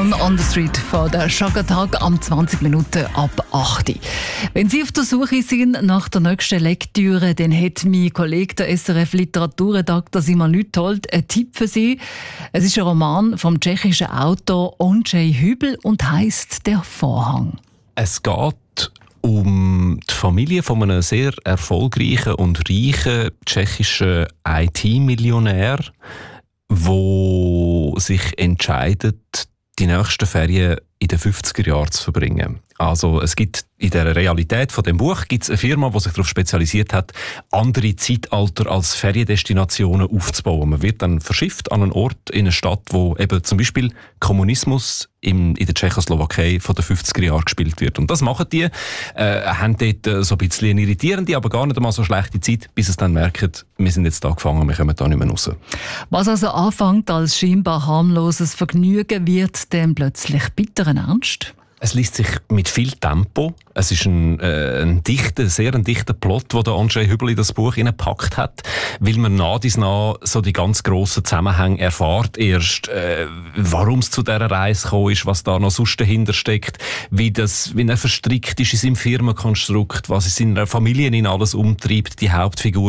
Down on the Street von der Shaka-Tag am 20 Minuten ab 8 Uhr. Wenn Sie auf der Suche sind nach der nächsten Lektüre, dann hat mein Kollege, der SRF-Literaturredakteur Simon Lüthold, einen Tipp für Sie. Es ist ein Roman vom tschechischen Autor Ondřej Hübl und heisst «Der Vorhang». Es geht um die Familie von einem sehr erfolgreichen und reichen tschechischen IT-Millionär, wo sich entscheidet, die nächsten Ferien in den 50er Jahren zu verbringen. Also es gibt in der Realität von dem Buch gibt's eine Firma, die sich darauf spezialisiert hat, andere Zeitalter als Feriendestinationen aufzubauen. Man wird dann verschifft an einen Ort in eine Stadt, wo eben zum Beispiel Kommunismus in der Tschechoslowakei von den 50er Jahren gespielt wird. Und das machen die, haben dort so ein bisschen eine irritierende, aber gar nicht einmal so schlechte Zeit, bis sie dann merken, wir sind jetzt da gefangen, wir kommen da nicht mehr raus. Was also anfängt als scheinbar harmloses Vergnügen, wird dann plötzlich bitteren Ernst? Es liest sich mit viel Tempo. Es ist ein dichter Plot, den Ondřej Hübl in das Buch hineingepackt hat, weil man nach so die ganz grossen Zusammenhänge erfahrt. Erst, warum es zu dieser Reise gekommen ist, was da noch sonst dahinter steckt, wie er verstrickt ist in seinem Firmenkonstrukt, was in seiner Familie in alles umtreibt, die Hauptfigur.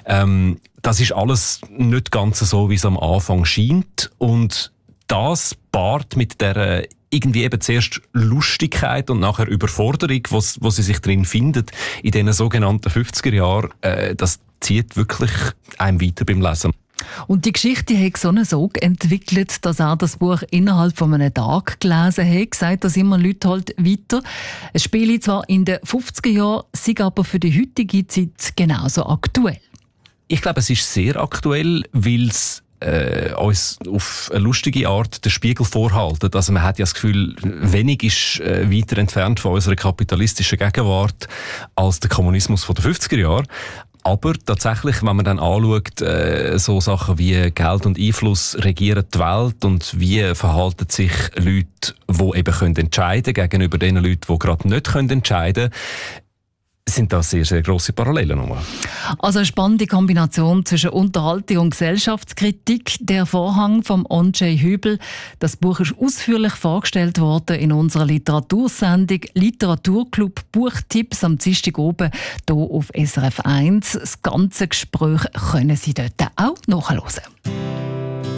Das ist alles nicht ganz so, wie es am Anfang scheint. Und das paart mit der irgendwie eben zuerst Lustigkeit und nachher Überforderung, wo sie sich drin findet, in diesen sogenannten 50er Jahren, das zieht wirklich einem weiter beim Lesen. Und die Geschichte hat so einen Sog entwickelt, dass er das Buch innerhalb von einem Tag gelesen hat, sagt das immer Lüthold weiter. Es spiele zwar in den 50er Jahren, sei aber für die heutige Zeit genauso aktuell. Ich glaube, es ist sehr aktuell, weil es uns auf eine lustige Art den Spiegel vorhalten. Also man hat ja das Gefühl, wenig ist weiter entfernt von unserer kapitalistischen Gegenwart als der Kommunismus von den 50er Jahren. Aber tatsächlich, wenn man dann anschaut, so Sachen wie Geld und Einfluss regieren die Welt und wie verhalten sich Leute, die eben entscheiden können, gegenüber den Leuten, die gerade nicht entscheiden können, sind da sehr, sehr grosse Parallelen. Also eine spannende Kombination zwischen Unterhaltung und Gesellschaftskritik. Der Vorhang vom Ondřej Hübl. Das Buch ist ausführlich vorgestellt worden in unserer Literatursendung Literaturclub Buchtipps am Dienstag oben hier auf SRF 1. Das ganze Gespräch können Sie dort auch nachhören.